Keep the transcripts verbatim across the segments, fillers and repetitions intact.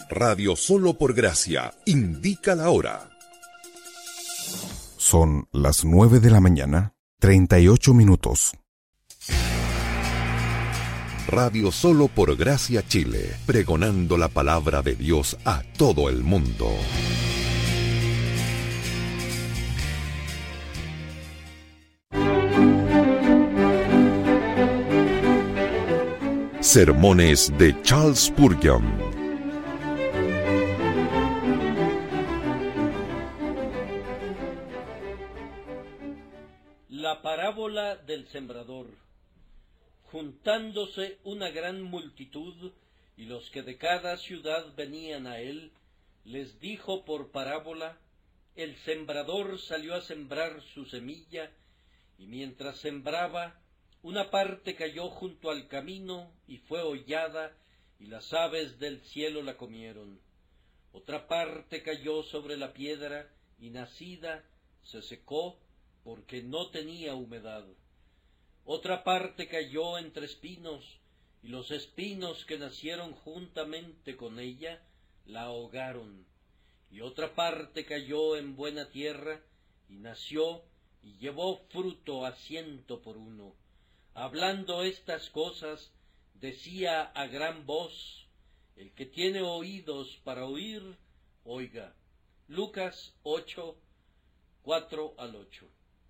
Radio Solo por Gracia indica la hora. Son las nueve de la mañana, treinta y ocho minutos. Radio Solo por Gracia Chile, pregonando la palabra de Dios a todo el mundo. Sermones de Charles Spurgeon. La parábola del sembrador. Juntándose una gran multitud, y los que de cada ciudad venían a él, les dijo por parábola: el sembrador salió a sembrar su semilla, y mientras sembraba, una parte cayó junto al camino, y fue hollada, y las aves del cielo la comieron. Otra parte cayó sobre la piedra, y nacida, se secó, porque no tenía humedad. Otra parte cayó entre espinos, y los espinos que nacieron juntamente con ella la ahogaron. Y otra parte cayó en buena tierra, y nació, y llevó fruto a ciento por uno. Hablando estas cosas, decía a gran voz: el que tiene oídos para oír, oiga. Lucas ocho, cuatro al ocho.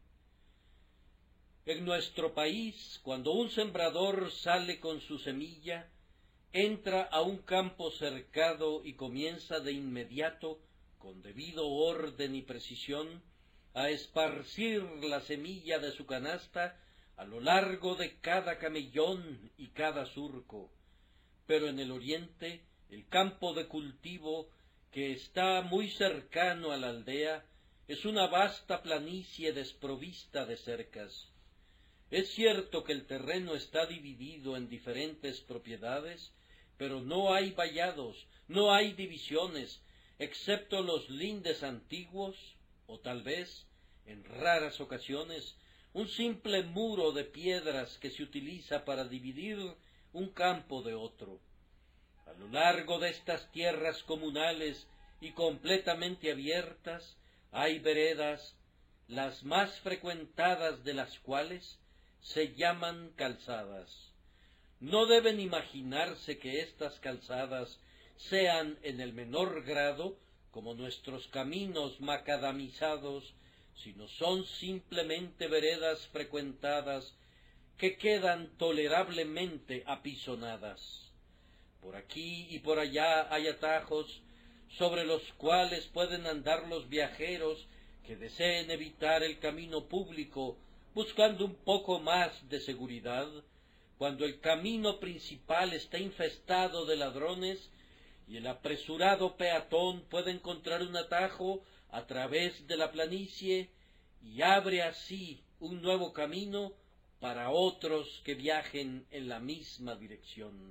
En nuestro país, cuando un sembrador sale con su semilla, entra a un campo cercado y comienza de inmediato, con debido orden y precisión, a esparcir la semilla de su canasta a lo largo de cada camellón y cada surco. Pero en el oriente, el campo de cultivo, que está muy cercano a la aldea, es una vasta planicie desprovista de cercas. Es cierto que el terreno está dividido en diferentes propiedades, pero no hay vallados, no hay divisiones, excepto los lindes antiguos, o tal vez, en raras ocasiones, un simple muro de piedras que se utiliza para dividir un campo de otro. A lo largo de estas tierras comunales y completamente abiertas hay veredas, las más frecuentadas de las cuales se llaman calzadas. No deben imaginarse que estas calzadas sean en el menor grado como nuestros caminos macadamizados, sino son simplemente veredas frecuentadas que quedan tolerablemente apisonadas. Por aquí y por allá hay atajos sobre los cuales pueden andar los viajeros que deseen evitar el camino público, buscando un poco más de seguridad, cuando el camino principal está infestado de ladrones y el apresurado peatón puede encontrar un atajo a través de la planicie y abre así un nuevo camino para otros que viajen en la misma dirección.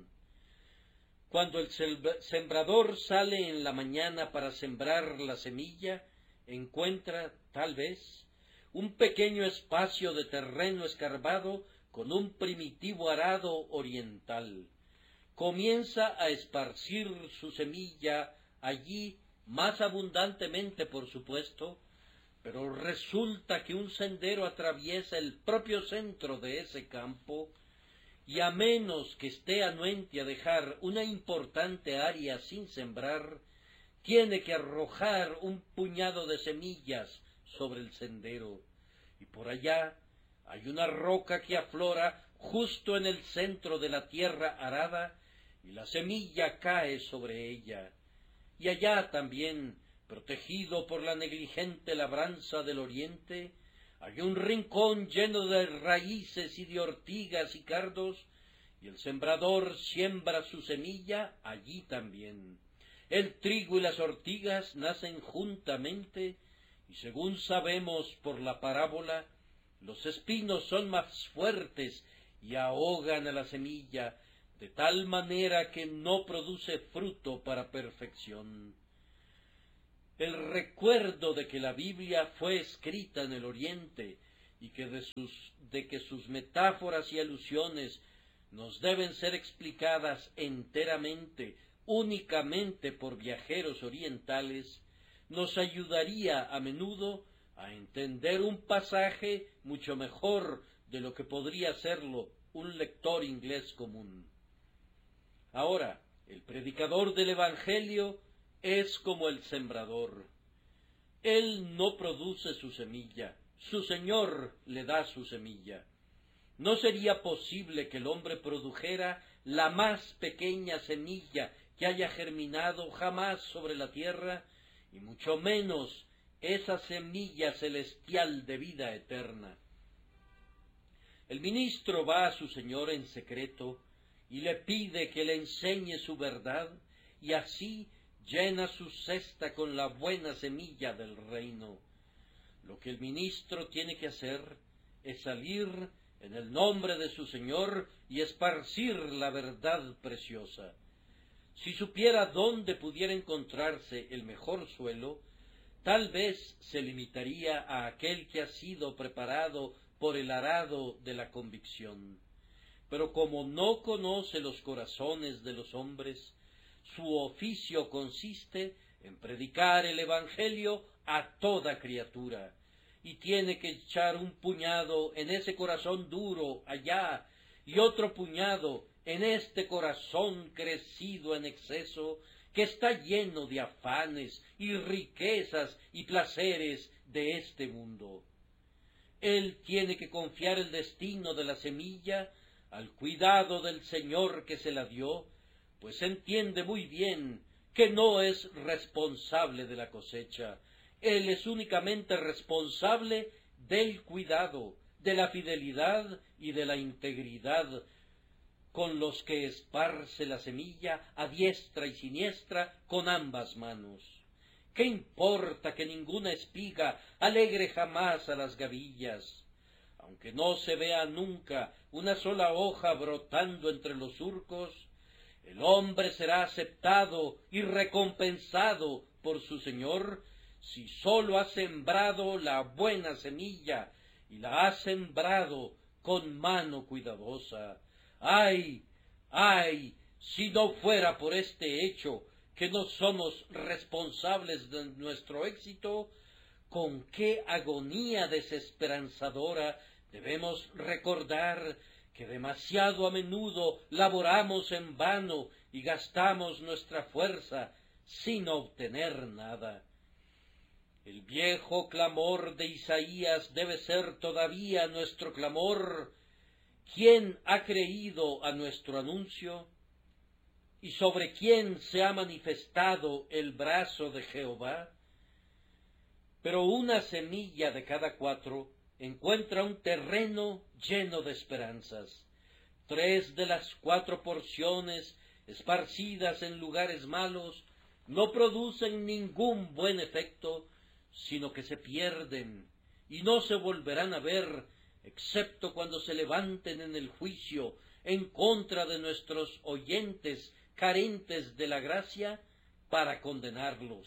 Cuando el sembrador sale en la mañana para sembrar la semilla, encuentra, tal vez, un pequeño espacio de terreno escarbado con un primitivo arado oriental. Comienza a esparcir su semilla allí más abundantemente, por supuesto, pero resulta que un sendero atraviesa el propio centro de ese campo, y a menos que esté anuente a dejar una importante área sin sembrar, tiene que arrojar un puñado de semillas sobre el sendero, y por allá hay una roca que aflora justo en el centro de la tierra arada, y la semilla cae sobre ella. Y allá también, protegido por la negligente labranza del oriente, hay un rincón lleno de raíces y de ortigas y cardos, y el sembrador siembra su semilla allí también. El trigo y las ortigas nacen juntamente, y según sabemos por la parábola, los espinos son más fuertes y ahogan a la semilla, de tal manera que no produce fruto para perfección. El recuerdo de que la Biblia fue escrita en el Oriente y que de, sus, de que sus metáforas y alusiones nos deben ser explicadas enteramente únicamente por viajeros orientales, nos ayudaría a menudo a entender un pasaje mucho mejor de lo que podría hacerlo un lector inglés común. Ahora, el predicador del Evangelio es como el sembrador. Él no produce su semilla, su Señor le da su semilla. No sería posible que el hombre produjera la más pequeña semilla que haya germinado jamás sobre la tierra, y mucho menos esa semilla celestial de vida eterna. El ministro va a su Señor en secreto y le pide que le enseñe su verdad, y así llena su cesta con la buena semilla del reino. Lo que el ministro tiene que hacer es salir en el nombre de su Señor y esparcir la verdad preciosa. Si supiera dónde pudiera encontrarse el mejor suelo, tal vez se limitaría a aquel que ha sido preparado por el arado de la convicción. Pero como no conoce los corazones de los hombres, su oficio consiste en predicar el Evangelio a toda criatura, y tiene que echar un puñado en ese corazón duro allá, y otro puñado en este corazón crecido en exceso, que está lleno de afanes y riquezas y placeres de este mundo. Él tiene que confiar el destino de la semilla al cuidado del Señor que se la dio, pues entiende muy bien que no es responsable de la cosecha. Él es únicamente responsable del cuidado, de la fidelidad y de la integridad con los que esparce la semilla a diestra y siniestra con ambas manos. ¿Qué importa que ninguna espiga alegre jamás a las gavillas? Aunque no se vea nunca una sola hoja brotando entre los surcos, el hombre será aceptado y recompensado por su Señor si sólo ha sembrado la buena semilla y la ha sembrado con mano cuidadosa. ¡Ay, ay! Si no fuera por este hecho, que no somos responsables de nuestro éxito, con qué agonía desesperanzadora debemos recordar que demasiado a menudo laboramos en vano y gastamos nuestra fuerza sin obtener nada. El viejo clamor de Isaías debe ser todavía nuestro clamor. ¿Quién ha creído a nuestro anuncio? ¿Y sobre quién se ha manifestado el brazo de Jehová? Pero una semilla de cada cuatro encuentra un terreno lleno de esperanzas. Tres de las cuatro porciones, esparcidas en lugares malos, no producen ningún buen efecto, sino que se pierden y no se volverán a ver, excepto cuando se levanten en el juicio en contra de nuestros oyentes carentes de la gracia para condenarlos.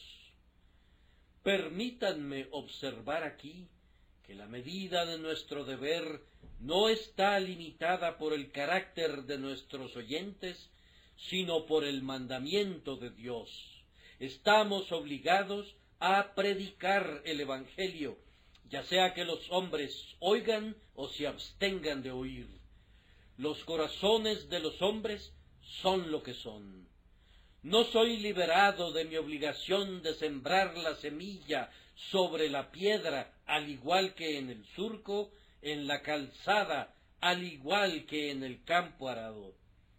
Permítanme observar aquí que la medida de nuestro deber no está limitada por el carácter de nuestros oyentes, sino por el mandamiento de Dios. Estamos obligados a predicar el Evangelio, ya sea que los hombres oigan o se abstengan de oír. Los corazones de los hombres son lo que son. No soy liberado de mi obligación de sembrar la semilla sobre la piedra, al igual que en el surco, en la calzada, al igual que en el campo arado.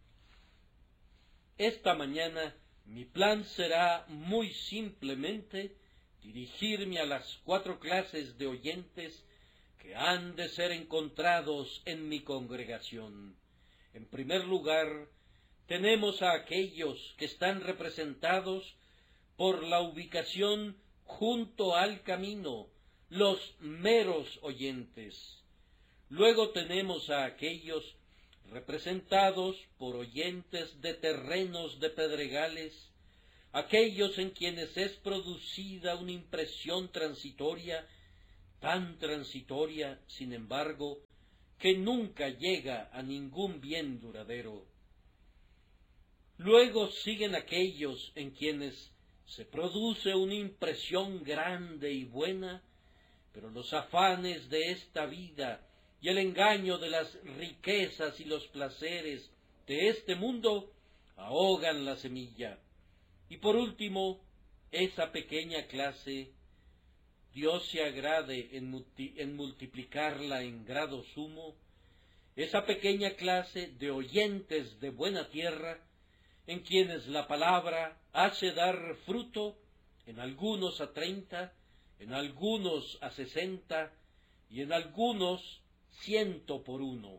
Esta mañana mi plan será muy simplemente dirigirme a las cuatro clases de oyentes que han de ser encontrados en mi congregación. En primer lugar, tenemos a aquellos que están representados por la ubicación junto al camino, los meros oyentes. Luego tenemos a aquellos representados por oyentes de terrenos de pedregales, aquellos en quienes es producida una impresión transitoria, tan transitoria, sin embargo, que nunca llega a ningún bien duradero. Luego siguen aquellos en quienes se produce una impresión grande y buena, pero los afanes de esta vida y el engaño de las riquezas y los placeres de este mundo ahogan la semilla. Y por último, esa pequeña clase, Dios se agrade en, multi, en multiplicarla en grado sumo, esa pequeña clase de oyentes de buena tierra, en quienes la palabra hace dar fruto, en algunos a treinta, en algunos a sesenta, y en algunos ciento por uno.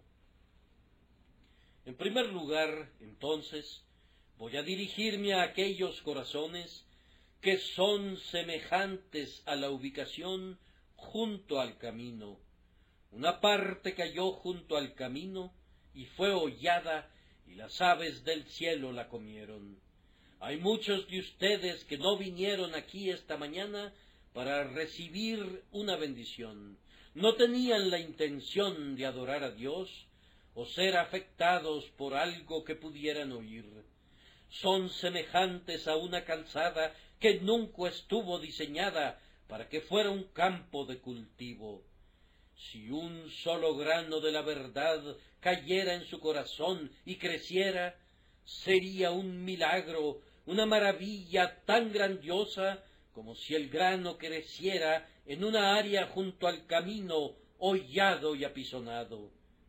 En primer lugar, entonces, voy a dirigirme a aquellos corazones que son semejantes a la ubicación junto al camino. Una parte cayó junto al camino y fue hollada, y las aves del cielo la comieron. Hay muchos de ustedes que no vinieron aquí esta mañana para recibir una bendición. No tenían la intención de adorar a Dios o ser afectados por algo que pudieran oír. Son semejantes a una calzada que nunca estuvo diseñada para que fuera un campo de cultivo. Si un solo grano de la verdad cayera en su corazón y creciera, sería un milagro, una maravilla tan grandiosa como si el grano creciera en una área junto al camino, hollado y apisonado.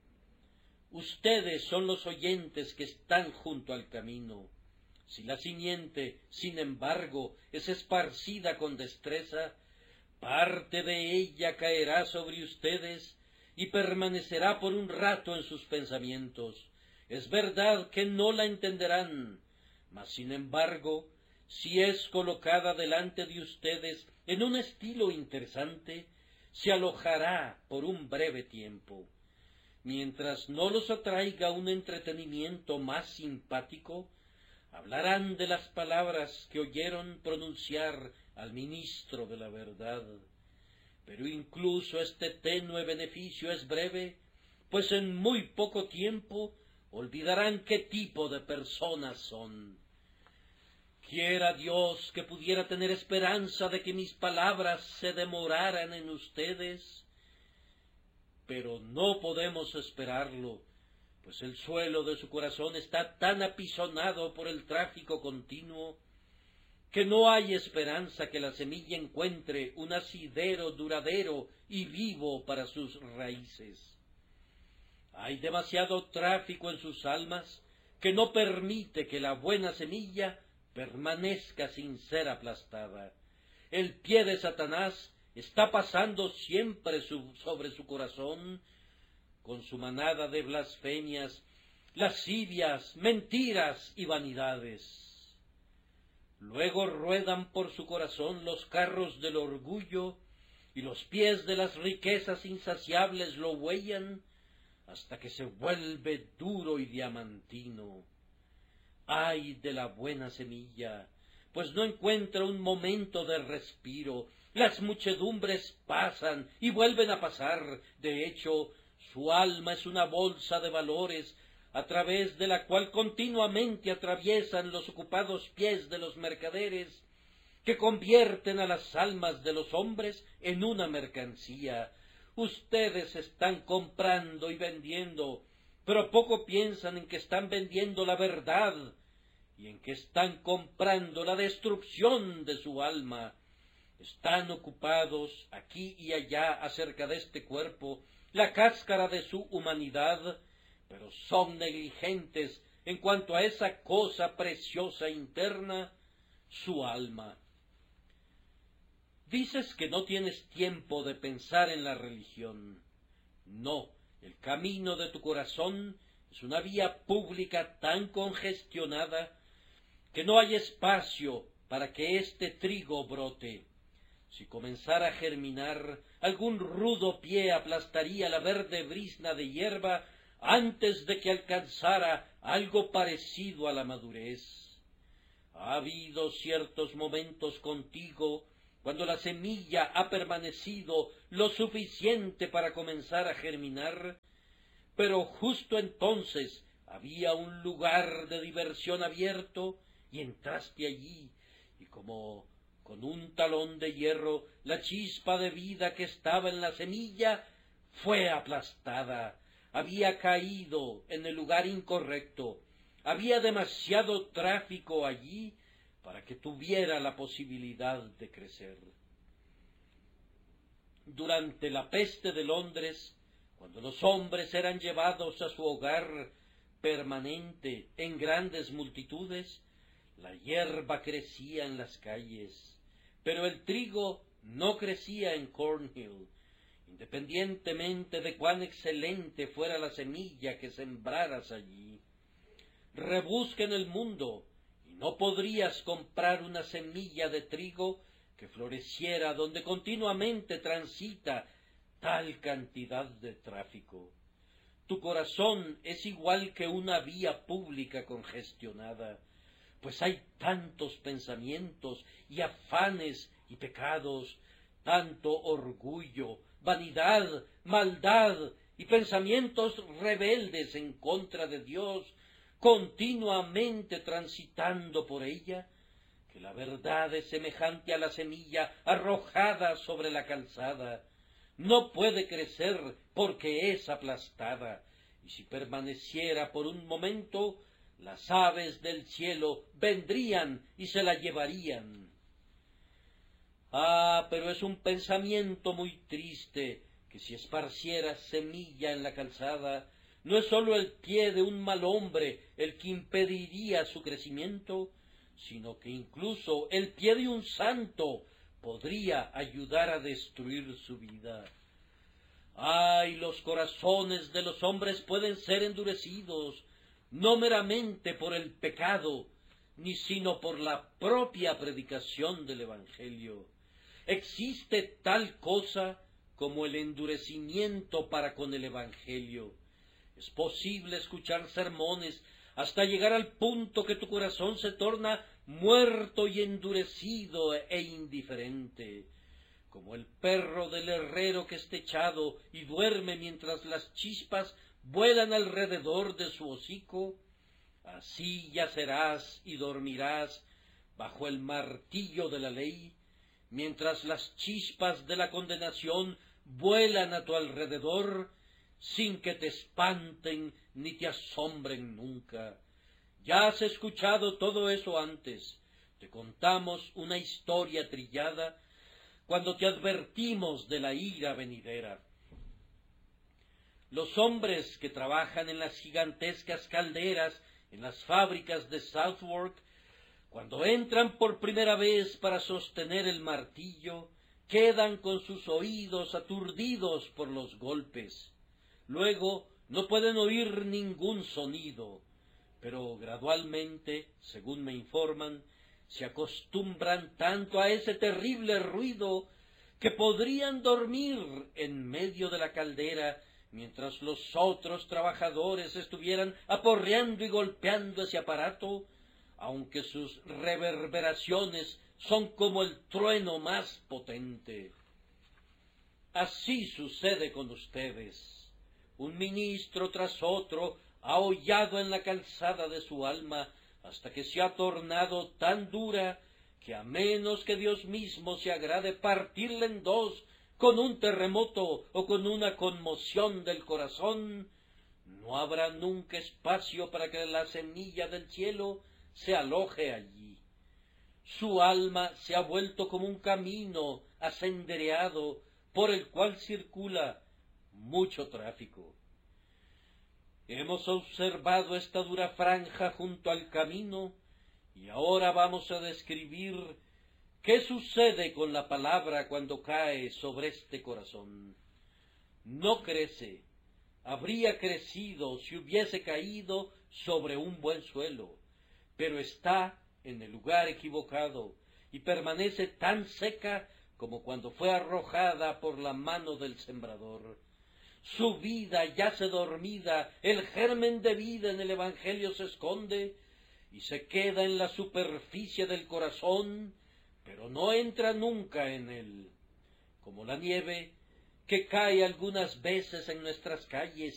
Ustedes son los oyentes que están junto al camino. Si la simiente, sin embargo, es esparcida con destreza, parte de ella caerá sobre ustedes y permanecerá por un rato en sus pensamientos. Es verdad que no la entenderán, mas sin embargo, si es colocada delante de ustedes en un estilo interesante, se alojará por un breve tiempo. Mientras no los atraiga un entretenimiento más simpático, hablarán de las palabras que oyeron pronunciar al ministro de la verdad. Pero incluso este tenue beneficio es breve, pues en muy poco tiempo olvidarán qué tipo de personas son. Quiera Dios que pudiera tener esperanza de que mis palabras se demoraran en ustedes, pero no podemos esperarlo, pues el suelo de su corazón está tan apisonado por el tráfico continuo que no hay esperanza que la semilla encuentre un asidero duradero y vivo para sus raíces. Hay demasiado tráfico en sus almas que no permite que la buena semilla permanezca sin ser aplastada. El pie de Satanás está pasando siempre su, sobre su corazón con su manada de blasfemias, lascivias, mentiras y vanidades. Luego ruedan por su corazón los carros del orgullo, y los pies de las riquezas insaciables lo huellan, hasta que se vuelve duro y diamantino. ¡Ay de la buena semilla! Pues no encuentra un momento de respiro. Las muchedumbres pasan y vuelven a pasar. De hecho, su alma es una bolsa de valores, a través de la cual continuamente atraviesan los ocupados pies de los mercaderes, que convierten a las almas de los hombres en una mercancía. Ustedes están comprando y vendiendo, pero poco piensan en que están vendiendo la verdad y en que están comprando la destrucción de su alma. Están ocupados aquí y allá acerca de este cuerpo, la cáscara de su humanidad, pero son negligentes en cuanto a esa cosa preciosa interna, su alma. Dices que no tienes tiempo de pensar en la religión. No, el camino de tu corazón es una vía pública tan congestionada que no hay espacio para que este trigo brote. Si comenzara a germinar, algún rudo pie aplastaría la verde brizna de hierba antes de que alcanzara algo parecido a la madurez. Ha habido ciertos momentos contigo cuando la semilla ha permanecido lo suficiente para comenzar a germinar, pero justo entonces había un lugar de diversión abierto, y entraste allí, y como con un talón de hierro, la chispa de vida que estaba en la semilla fue aplastada, había caído en el lugar incorrecto, había demasiado tráfico allí para que tuviera la posibilidad de crecer. Durante la peste de Londres, cuando los hombres eran llevados a su hogar permanente en grandes multitudes, la hierba crecía en las calles, pero el trigo no crecía en Cornhill, independientemente de cuán excelente fuera la semilla que sembraras allí. Rebusca en el mundo, y no podrías comprar una semilla de trigo que floreciera donde continuamente transita tal cantidad de tráfico. Tu corazón es igual que una vía pública congestionada, pues hay tantos pensamientos y afanes y pecados, tanto orgullo, vanidad, maldad y pensamientos rebeldes en contra de Dios, continuamente transitando por ella, que la verdad es semejante a la semilla arrojada sobre la calzada. No puede crecer porque es aplastada, y si permaneciera por un momento, las aves del cielo vendrían y se la llevarían. Ah, pero es un pensamiento muy triste que si esparcieras semilla en la calzada, no es sólo el pie de un mal hombre el que impediría su crecimiento, sino que incluso el pie de un santo podría ayudar a destruir su vida. Ay, los corazones de los hombres pueden ser endurecidos, no meramente por el pecado, ni sino por la propia predicación del Evangelio. Existe tal cosa como el endurecimiento para con el Evangelio. Es posible escuchar sermones hasta llegar al punto que tu corazón se torna muerto y endurecido e indiferente, como el perro del herrero que está echado y duerme mientras las chispas vuelan alrededor de su hocico. Así yacerás y dormirás bajo el martillo de la ley, mientras las chispas de la condenación vuelan a tu alrededor, sin que te espanten ni te asombren nunca. Ya has escuchado todo eso antes. Te contamos una historia trillada cuando te advertimos de la ira venidera. Los hombres que trabajan en las gigantescas calderas, en las fábricas de Southwark, cuando entran por primera vez para sostener el martillo, quedan con sus oídos aturdidos por los golpes. Luego no pueden oír ningún sonido, pero gradualmente, según me informan, se acostumbran tanto a ese terrible ruido que podrían dormir en medio de la caldera mientras los otros trabajadores estuvieran aporreando y golpeando ese aparato, aunque sus reverberaciones son como el trueno más potente. Así sucede con ustedes. Un ministro tras otro ha hollado en la calzada de su alma hasta que se ha tornado tan dura que a menos que Dios mismo se agrade partirla en dos con un terremoto o con una conmoción del corazón, no habrá nunca espacio para que la semilla del cielo se aloje allí. Su alma se ha vuelto como un camino asendereado por el cual circula mucho tráfico. Hemos observado esta dura franja junto al camino y ahora vamos a describir qué sucede con la palabra cuando cae sobre este corazón. No crece, habría crecido si hubiese caído sobre un buen suelo, pero está en el lugar equivocado y permanece tan seca como cuando fue arrojada por la mano del sembrador. Su vida yace dormida, el germen de vida en el Evangelio se esconde y se queda en la superficie del corazón, pero no entra nunca en él. Como la nieve que cae algunas veces en nuestras calles